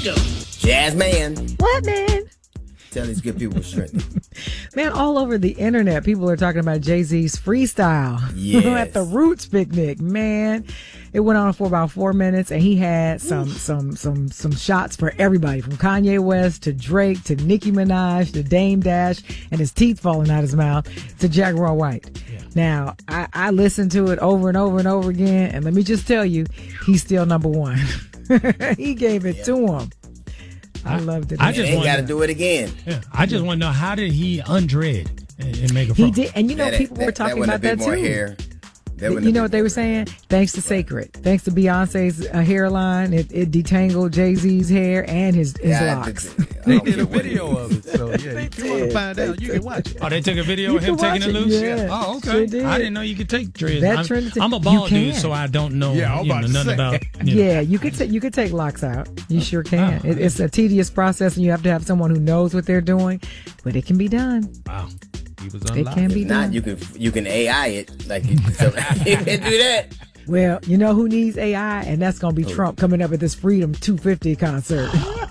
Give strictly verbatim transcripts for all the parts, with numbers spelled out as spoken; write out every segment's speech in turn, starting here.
go. Jazz man. What, man? Tell these good people straight. Man, all over the internet, people are talking about Jay-Z's freestyle Yes. at the Roots picnic. Man, it went on for about four minutes, and he had some some some some shots for everybody, from Kanye West to Drake to Nicki Minaj to Dame Dash, and his teeth falling out his mouth, to Jaguar White. Yeah. Now, I, I listened to it over and over and over again, and let me just tell you, he's still number one. He gave it yeah. to him. I, I loved it. I just ain't got to do it again. Yeah, I just want to know, how did he undread and, and make a fro? He did, and you know, that, people that, were talking that about that more too. Hair. You know what they were saying? Thanks to Sacred. Thanks to Beyonce's uh, hairline. It, it detangled Jay-Z's hair and his, his yeah, locks. They did a video of it. So, yeah, if you want to find out, you can watch it. Oh, they took a video of him taking it loose? Yeah. Oh, okay. Sure I didn't know you could take dreads. That I'm, trend- I'm a bald dude, so I don't know, yeah, you know nothing say. about you know. Yeah, you could, t- you could take locks out. You sure can. Oh, it, it's a tedious process, and you have to have someone who knows what they're doing, but it can be done. Wow. He was it can be if done. Not, you can you can A I it. Like you, so, you can do that. Well, you know who needs A I? And that's going to be oh. Trump coming up at this Freedom two fifty concert.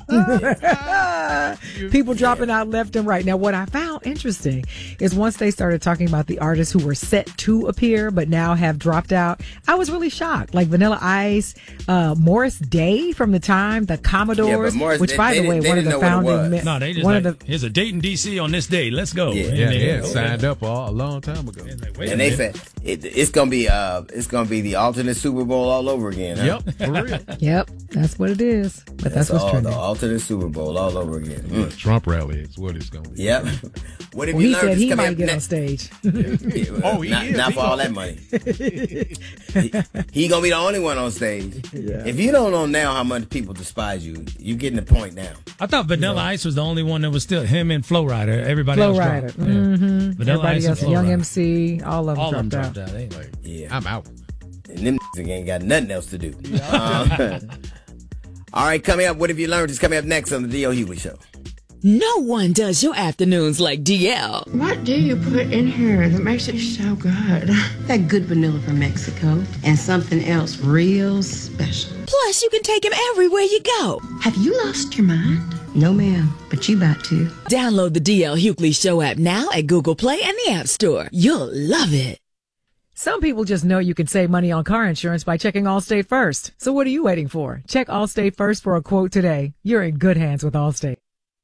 People dropping out left and right. Now, what I found interesting is once they started talking about the artists who were set to appear but now have dropped out, I was really shocked. Like Vanilla Ice, uh, Morris Day from the time, the Commodores, yeah, Morris, which, they, by they the way, one of the founding men. No, they just one like, of the, here's a date in D C on this day. Let's go. Yeah, and yeah, they, yeah okay. signed up all, a long time ago. Like, and they said it, it's gonna be uh, it's gonna be the alternate Super Bowl all over again. Huh? Yep, for real. Yep, that's what it is. But that's, that's what's all, trending. the alternate Super Bowl all over again. Mm. Trump rally is what it's gonna be. Yep. What if well, you he learned said he coming might up get next? on stage. Yeah, well, Oh, he not, is. not He for all gonna- that money. he, he gonna be the only one on stage. Yeah. If you don't know now how much people despise you, you getting the point now. I thought Vanilla You know? Ice was the only one that was still him and Flo Rida. Everybody Flo else Rida. dropped. Yeah. Mm-hmm. Vanilla Everybody Ice else, and Flo Young Rida. M C, all of them All of them dropped dropped out. out. They like, Yeah. I'm out. And them ain't got nothing else to do. Um, all right, coming up, what have you learned is coming up next on the D L Hughley Show. No one does your afternoons like D L. What do you put in here that makes it so good? That good vanilla from Mexico and something else real special. Plus, you can take him everywhere you go. Have you lost your mind? No, ma'am, but you about to. Download the D L Hughley Show app now at Google Play and the App Store. You'll love it. Some people just know you can save money on car insurance by checking Allstate first. So what are you waiting for? Check Allstate first for a quote today. You're in good hands with Allstate.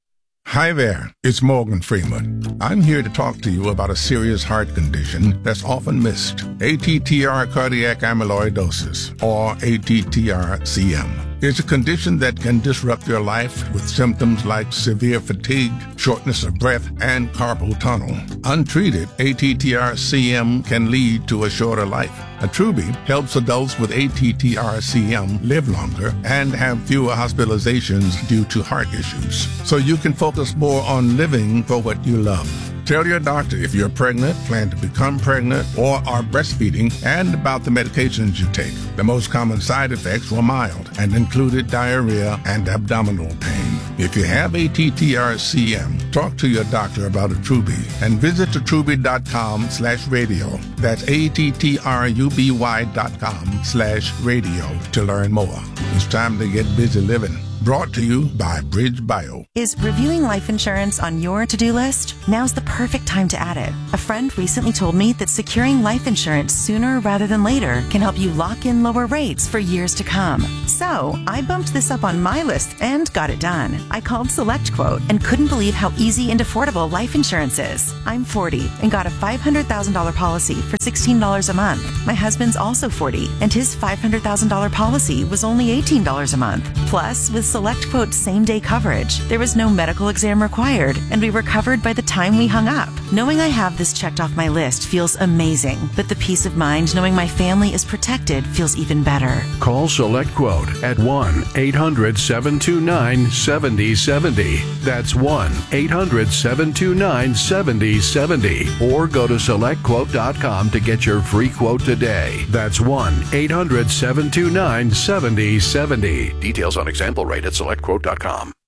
Hi there, it's Morgan Freeman. I'm here to talk to you about a serious heart condition that's often missed. A T T R cardiac amyloidosis, or A T T R C M. It's a condition that can disrupt your life with symptoms like severe fatigue, shortness of breath, and carpal tunnel. Untreated, A T T R C M can lead to a shorter life. Attruby helps adults with A T T R C M live longer and have fewer hospitalizations due to heart issues. So you can focus more on living for what you love. Tell your doctor if you're pregnant, plan to become pregnant, or are breastfeeding, and about the medications you take. The most common side effects were mild and included diarrhea and abdominal pain. If you have A T T R C M, talk to your doctor about Attruby and visit attruby.com slash radio. That's A-T-T-R-U-B-Y dot com slash radio to learn more. It's time to get busy living. Brought to you by Bridge Bio. Is reviewing life insurance on your to-do list? Now's the perfect time to add it. A friend recently told me that securing life insurance sooner rather than later can help you lock in lower rates for years to come. So I bumped this up on my list and got it done. I called SelectQuote and couldn't believe how easy and affordable life insurance is. I'm forty and got a five hundred thousand dollars policy for sixteen dollars a month. My husband's also forty and his five hundred thousand dollars policy was only eighteen dollars a month. Plus, with SelectQuote same-day coverage, there was no medical exam required, and we were covered by the time we hung up. Knowing I have this checked off my list feels amazing, but the peace of mind knowing my family is protected feels even better. Call SelectQuote at one eight hundred seven two nine seven zero seven zero. That's one eight hundred seven two nine seven zero seven zero. Or go to select quote dot com to get your free quote today. That's one eight hundred seven two nine seven zero seven zero. Details on example rate at select quote dot com.